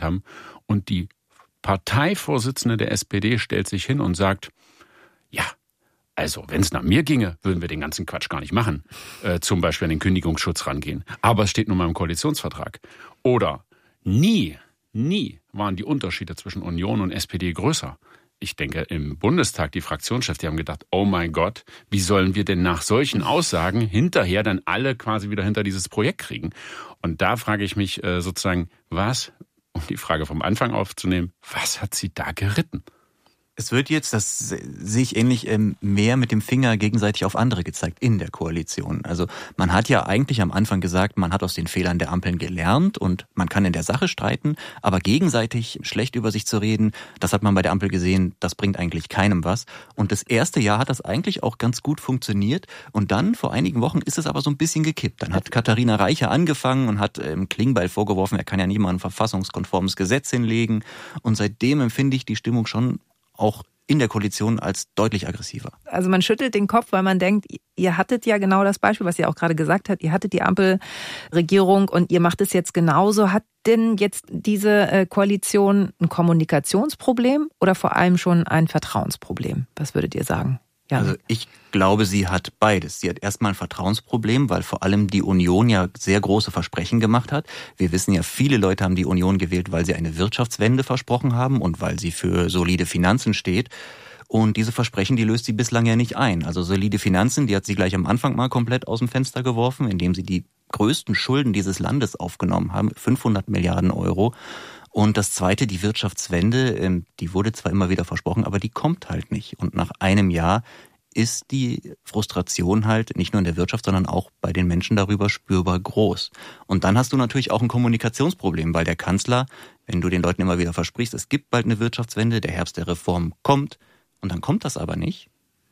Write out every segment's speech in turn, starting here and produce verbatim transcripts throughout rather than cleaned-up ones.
haben. Und die Parteivorsitzende der S P D stellt sich hin und sagt, ja, also wenn es nach mir ginge, würden wir den ganzen Quatsch gar nicht machen. Äh, zum Beispiel an den Kündigungsschutz rangehen. Aber es steht nun mal im Koalitionsvertrag. Oder nie, nie waren die Unterschiede zwischen Union und S P D größer. Ich denke, im Bundestag, die Fraktionschefs, die haben gedacht, oh mein Gott, wie sollen wir denn nach solchen Aussagen hinterher dann alle quasi wieder hinter dieses Projekt kriegen? Und da frage ich mich äh, sozusagen, was, um die Frage vom Anfang aufzunehmen, was hat sie da geritten? Es wird jetzt, das sehe ich ähnlich, mehr mit dem Finger gegenseitig auf andere gezeigt in der Koalition. Also man hat ja eigentlich am Anfang gesagt, man hat aus den Fehlern der Ampeln gelernt und man kann in der Sache streiten, aber gegenseitig schlecht über sich zu reden, das hat man bei der Ampel gesehen, das bringt eigentlich keinem was. Und das erste Jahr hat das eigentlich auch ganz gut funktioniert und dann vor einigen Wochen ist es aber so ein bisschen gekippt. Dann hat Katharina Reiche angefangen und hat ähm, Klingbeil vorgeworfen, er kann ja niemand ein verfassungskonformes Gesetz hinlegen und seitdem empfinde ich die Stimmung schon auch in der Koalition als deutlich aggressiver. Also man schüttelt den Kopf, weil man denkt, ihr hattet ja genau das Beispiel, was ihr auch gerade gesagt habt, ihr hattet die Ampelregierung und ihr macht es jetzt genauso. Hat denn jetzt diese Koalition ein Kommunikationsproblem oder vor allem schon ein Vertrauensproblem? Was würdet ihr sagen? Ja. Also ich glaube, sie hat beides. Sie hat erstmal ein Vertrauensproblem, weil vor allem die Union ja sehr große Versprechen gemacht hat. Wir wissen ja, viele Leute haben die Union gewählt, weil sie eine Wirtschaftswende versprochen haben und weil sie für solide Finanzen steht. Und diese Versprechen, die löst sie bislang ja nicht ein. Also solide Finanzen, die hat sie gleich am Anfang mal komplett aus dem Fenster geworfen, indem sie die größten Schulden dieses Landes aufgenommen haben, fünfhundert Milliarden Euro. Und das Zweite, die Wirtschaftswende, die wurde zwar immer wieder versprochen, aber die kommt halt nicht. Und nach einem Jahr ist die Frustration halt nicht nur in der Wirtschaft, sondern auch bei den Menschen darüber spürbar groß. Und dann hast du natürlich auch ein Kommunikationsproblem, weil der Kanzler, wenn du den Leuten immer wieder versprichst, es gibt bald eine Wirtschaftswende, der Herbst der Reform kommt, und dann kommt das aber nicht,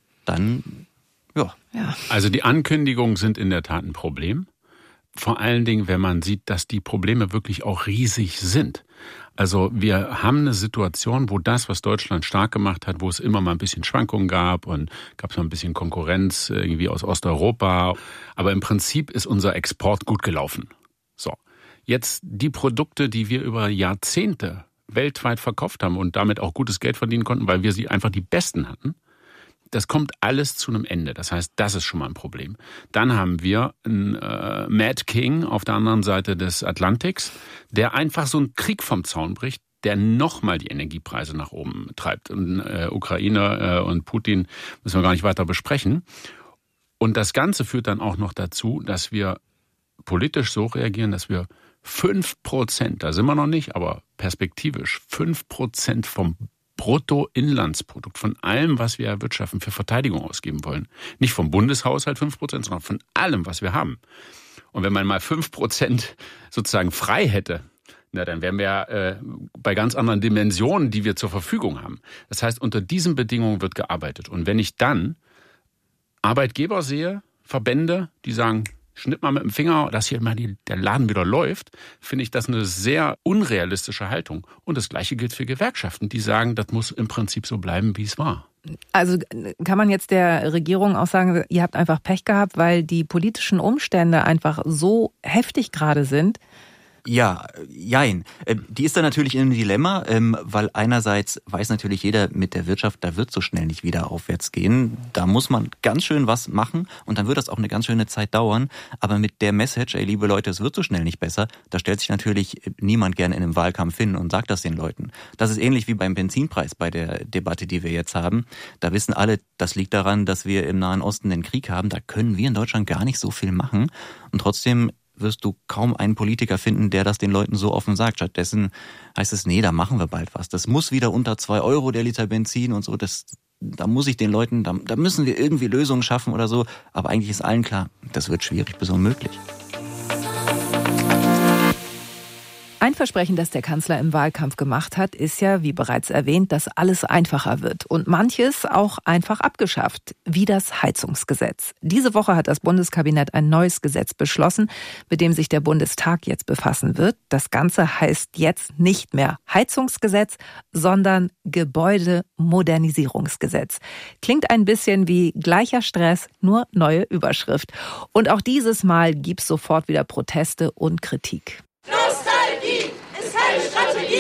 dann, ja. ja. Also die Ankündigungen sind in der Tat ein Problem. Vor allen Dingen, wenn man sieht, dass die Probleme wirklich auch riesig sind. Also wir haben eine Situation, wo das, was Deutschland stark gemacht hat, wo es immer mal ein bisschen Schwankungen gab und gab es mal ein bisschen Konkurrenz irgendwie aus Osteuropa. Aber im Prinzip ist unser Export gut gelaufen. So, jetzt die Produkte, die wir über Jahrzehnte weltweit verkauft haben und damit auch gutes Geld verdienen konnten, weil wir sie einfach die besten hatten. Das kommt alles zu einem Ende. Das heißt, das ist schon mal ein Problem. Dann haben wir einen äh, Mad King auf der anderen Seite des Atlantiks, der einfach so einen Krieg vom Zaun bricht, der nochmal die Energiepreise nach oben treibt. Und äh, Ukraine äh, und Putin müssen wir gar nicht weiter besprechen. Und das Ganze führt dann auch noch dazu, dass wir politisch so reagieren, dass wir fünf Prozent, da sind wir noch nicht, aber perspektivisch fünf Prozent vom Bruttoinlandsprodukt, von allem, was wir erwirtschaften, für Verteidigung ausgeben wollen. Nicht vom Bundeshaushalt fünf Prozent, sondern von allem, was wir haben. Und wenn man mal fünf Prozent sozusagen frei hätte, na, dann wären wir äh, bei ganz anderen Dimensionen, die wir zur Verfügung haben. Das heißt, unter diesen Bedingungen wird gearbeitet. Und wenn ich dann Arbeitgeber sehe, Verbände, die sagen, schnipp mal mit dem Finger, dass hier mal die, der Laden wieder läuft, finde ich das eine sehr unrealistische Haltung. Und das Gleiche gilt für Gewerkschaften, die sagen, das muss im Prinzip so bleiben, wie es war. Also kann man jetzt der Regierung auch sagen, ihr habt einfach Pech gehabt, weil die politischen Umstände einfach so heftig gerade sind? Ja, jein. Die ist da natürlich in einem Dilemma, weil einerseits weiß natürlich jeder, mit der Wirtschaft, da wird so schnell nicht wieder aufwärts gehen. Da muss man ganz schön was machen und dann wird das auch eine ganz schöne Zeit dauern. Aber mit der Message, ey, liebe Leute, es wird so schnell nicht besser, da stellt sich natürlich niemand gerne in einem Wahlkampf hin und sagt das den Leuten. Das ist ähnlich wie beim Benzinpreis bei der Debatte, die wir jetzt haben. Da wissen alle, das liegt daran, dass wir im Nahen Osten den Krieg haben. Da können wir in Deutschland gar nicht so viel machen. Und trotzdem wirst du kaum einen Politiker finden, der das den Leuten so offen sagt. Stattdessen heißt es, nee, da machen wir bald was. Das muss wieder unter zwei Euro der Liter Benzin und so. Das, da muss ich den Leuten, da, da müssen wir irgendwie Lösungen schaffen oder so. Aber eigentlich ist allen klar, das wird schwierig bis unmöglich. Ein Versprechen, das der Kanzler im Wahlkampf gemacht hat, ist ja, wie bereits erwähnt, dass alles einfacher wird und manches auch einfach abgeschafft, wie das Heizungsgesetz. Diese Woche hat das Bundeskabinett ein neues Gesetz beschlossen, mit dem sich der Bundestag jetzt befassen wird. Das Ganze heißt jetzt nicht mehr Heizungsgesetz, sondern Gebäudemodernisierungsgesetz. Klingt ein bisschen wie gleicher Stress, nur neue Überschrift. Und auch dieses Mal gibt's sofort wieder Proteste und Kritik.